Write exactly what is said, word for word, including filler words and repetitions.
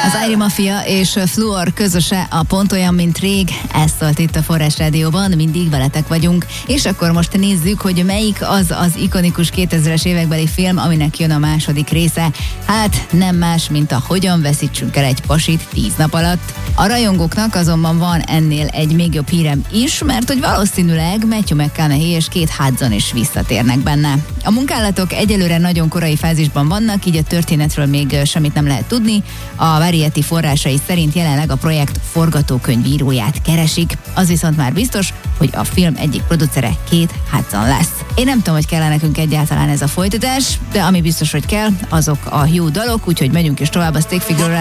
Az Airy Mafia és Fluor közöse a Pont olyan, mint rég, ez szólt itt a Forrás Rádióban, mindig veletek vagyunk, és akkor most nézzük, hogy melyik az az ikonikus kétezres évekbeli film, aminek jön a második része. Hát nem más, mint a Hogyan veszítsünk el egy pasit tíz nap alatt. A rajongóknak azonban van ennél egy még jobb hírem is, mert hogy valószínűleg Matthew McConaughey és Kate Hudson is visszatérnek benne. A munkálatok egyelőre nagyon korai fázisban vannak, így a történetről még semmit nem lehet tudni. A Variety forrásai szerint jelenleg a projekt forgatókönyvíróját keresik. Az viszont már biztos, hogy a film egyik producere Kate Hudson lesz. Én nem tudom, hogy kell nekünk egyáltalán ez a folytatás, de ami biztos, hogy kell, azok a jó dalok, úgyhogy megyünk is tovább a Stick Figure-rel.